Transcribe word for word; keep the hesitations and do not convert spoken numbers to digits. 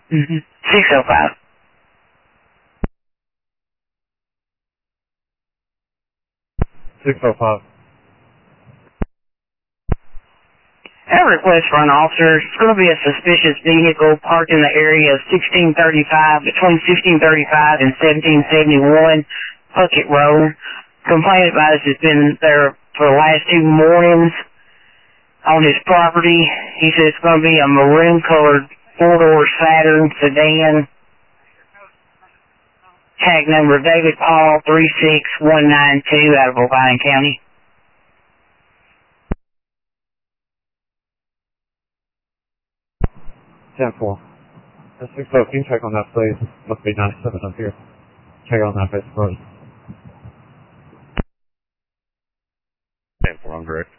Mm-hmm. six oh five. six oh five. At request for an officer, it's going to be a suspicious vehicle parked in the area of sixteen thirty-five, between sixteen thirty-five and seventeen seventy-one Puckett Road. Complaint about this has been there for the last two mornings on his property. He says it's going to be a maroon-colored four-door Saturn sedan. Tag number David Paul three six one nine two out of O'Brien County. ten four. That's six oh, can you check on that, please? Must be ninety-seven up here. Check on that, base road. ten four, I'm correct.